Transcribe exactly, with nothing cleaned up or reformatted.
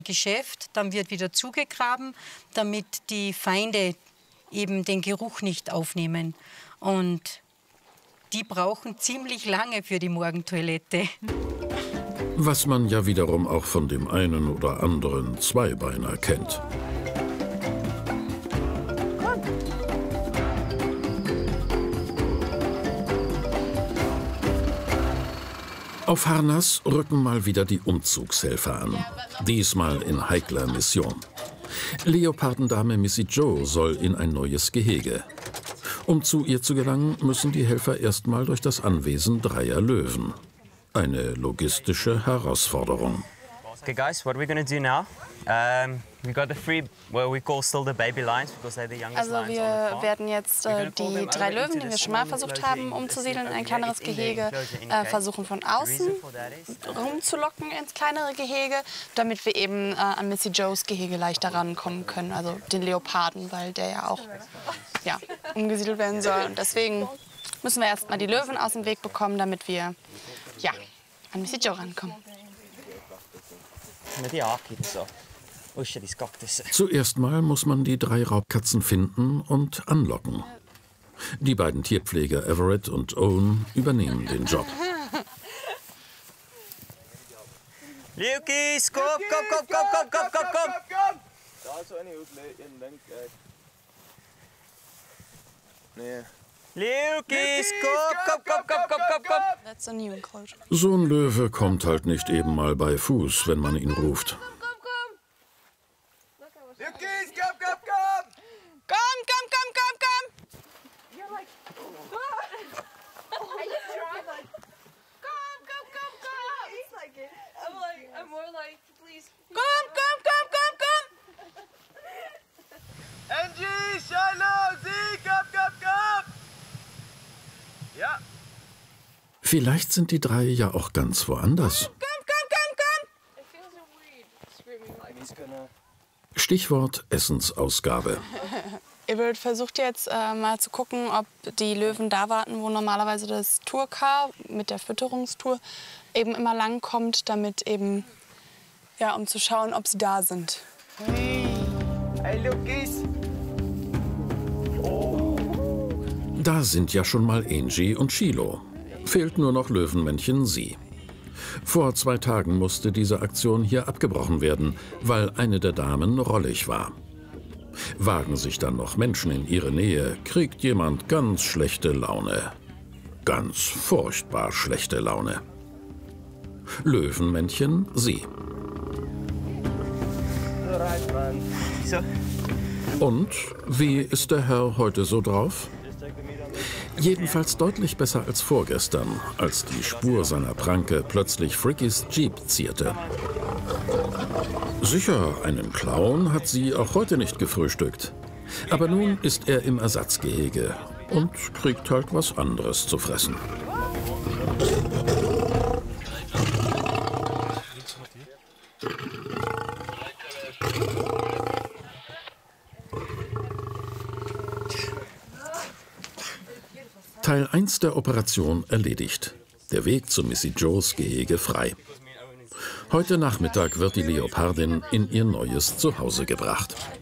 Geschäft, dann wird wieder zugegraben, damit die Feinde eben den Geruch nicht aufnehmen. Und die brauchen ziemlich lange für die Morgentoilette. Was man ja wiederum auch von dem einen oder anderen Zweibeiner kennt. Auf Harnas rücken mal wieder die Umzugshelfer an. Diesmal in heikler Mission. Leopardendame Missy Joe soll in ein neues Gehege. Um zu ihr zu gelangen, müssen die Helfer erstmal durch das Anwesen dreier Löwen. Eine logistische Herausforderung. Okay, guys, what are we going to do now? Um, we got the three, well, we call still the baby lions because they're the youngest Also lions on the wir farm. werden jetzt äh, die drei Löwen, die wir schon mal versucht haben, umzusiedeln in ein kleineres Gehege, äh, versuchen von außen rumzulocken ins kleinere Gehege, damit wir eben äh, an Missy Joes Gehege leichter rankommen können, also den Leoparden, weil der ja auch ja, umgesiedelt werden soll. Und deswegen müssen wir erst mal die Löwen aus dem Weg bekommen, damit wir ja, an Missy Joe rankommen. Zuerst mal muss man die drei Raubkatzen finden und anlocken. Die beiden Tierpfleger Everett und Owen übernehmen den Job. Lukis, komm, komm, komm, komm, komm, komm, komm, komm! Lukis, komm, komm, komm, komm, komm, komm, komm! That's a new enclosure. So ein Löwe kommt halt nicht eben mal bei Fuß, wenn man ihn ruft. Lukis, komm, komm, komm! Komm, komm, komm, komm, komm! You're like, what? I just tried like, come, come, come, come! He's like it. I'm like, I'm more like, please. Komm, komm, komm, komm, komm! Angie, Shiloh, Sie, komm, komm, komm! Ja. Vielleicht sind die drei ja auch ganz woanders. Komm, komm, komm, komm! It feels so weird screaming like he's gonna. Stichwort Essensausgabe. Everett versucht jetzt äh, mal zu gucken, ob die Löwen da warten, wo normalerweise das Tourcar mit der Fütterungstour eben immer lang kommt, damit eben, ja, um zu schauen, ob sie da sind. Hey, hey, Lukis! Da sind ja schon mal Angie und Shiloh. Fehlt nur noch Löwenmännchen Sie. Vor zwei Tagen musste diese Aktion hier abgebrochen werden, weil eine der Damen rollig war. Wagen sich dann noch Menschen in ihre Nähe, kriegt jemand ganz schlechte Laune. Ganz furchtbar schlechte Laune. Löwenmännchen Sie. Und wie ist der Herr heute so drauf? Jedenfalls deutlich besser als vorgestern, als die Spur seiner Pranke plötzlich Frickys Jeep zierte. Sicher, einen Clown hat sie auch heute nicht gefrühstückt. Aber nun ist er im Ersatzgehege und kriegt halt was anderes zu fressen. Teil eins der Operation erledigt. Der Weg zu Missy Joes Gehege frei. Heute Nachmittag wird die Leopardin in ihr neues Zuhause gebracht.